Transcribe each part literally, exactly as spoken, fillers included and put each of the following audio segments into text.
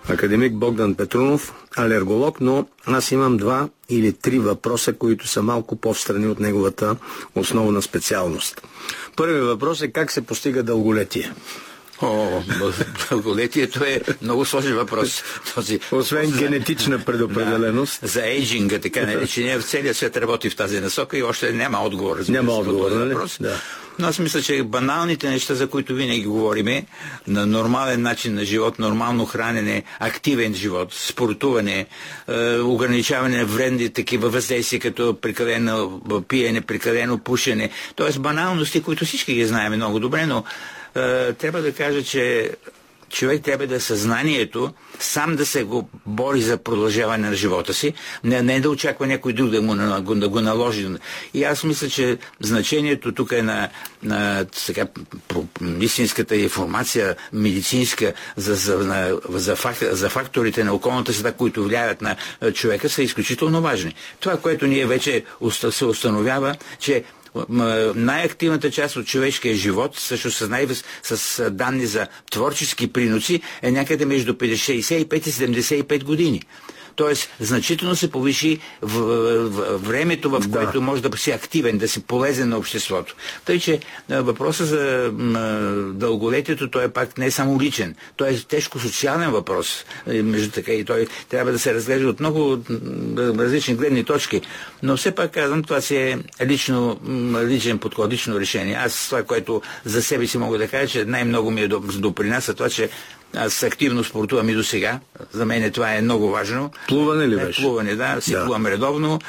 Академик Богдан Петрунов, алерголог, но аз имам два или три въпроса, които са малко по-встрани от неговата основна специалност. Първият въпрос е как се постига дълголетие. О, дълголетието е много сложен въпрос. Този, Освен генетична предопределеност. Да, за ейджинга, така наречения, в целия свет работи в тази насока и още няма отговор. Няма отговор, нали? Да. Но аз мисля, че баналните неща, за които винаги говориме, на нормален начин на живот, нормално хранене, активен живот, спортуване, е, ограничаване на вредни такива въздействия, като прекалено пиене, прекалено пушене, т.е. баналности, които всички ги знаем много добре, но е, трябва да кажа, че човек трябва да е съзнанието сам да се го бори за продължаване на живота си, не, не да очаква някой друг да, му, да го наложи. И аз мисля, че значението тук е на, на сега, истинската информация, медицинска, за, за, на, за, фак, за факторите на околната среда, които влияят на човека, са изключително важни. Това, което ние вече се установява, че най-активната част от човешкия живот, също с, най- с данни за творчески приноси, е някъде между шейсет и пет и седемдесет и пет години. Тоест, значително се повиши в, в, в времето, в да. което може да си активен, да си полезен на обществото. Тъй, че въпросът за м, дълголетието, той е пак не е само личен. Той е тежко социален въпрос. Между така и той трябва да се разглежда от много различни гледни точки. Но все пак казвам, това си е лично, личен подход, лично решение. Аз това, което за себе си мога да кажа, че най-много ми е допринася това, че аз активно спортувам и до сега. За мен това е много важно. Плуване ли беше? Плуване, да. Си да. плувам редовно.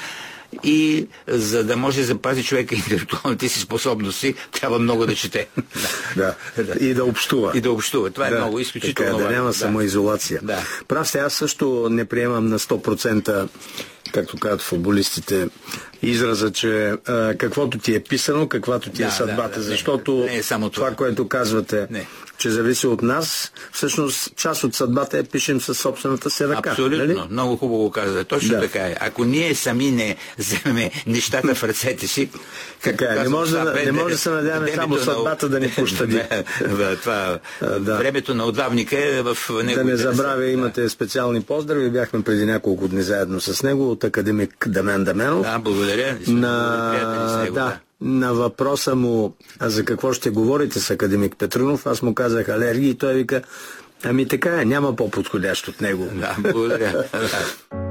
И за да може да запази човека интелектуалните си способности, трябва много да чете. да. да. И да общува. И да общува. Това да. е много изключително важно. Да няма да. самоизолация. Да. Прав сте, аз също не приемам на сто процента, както казват футболистите, израза, че а, каквото ти е писано, каквато ти да, е съдбата. Да, да, защото не, не е само това. това, което казвате, не. че зависи от нас, всъщност част от съдбата е пишем със собствената си ръка. Абсолютно. Нали? Много хубаво каза. Точно да. така е. Ако ние сами не вземем нещата в ръцете си, така е. Не може да, не може да се надяваме само съдбата да ни пощади. това, да. Времето на отдавника е в него. Да не забравя, имате специални поздрави. Бяхме преди няколко дни заедно с него от академик Дамян Дамянов. Да, благодаря. На... Него, да. На въпроса му, а за какво ще говорите с академик Петрунов, аз му казах алергии и той вика, ами така е, няма по-подходящ от него. Да, благодаря.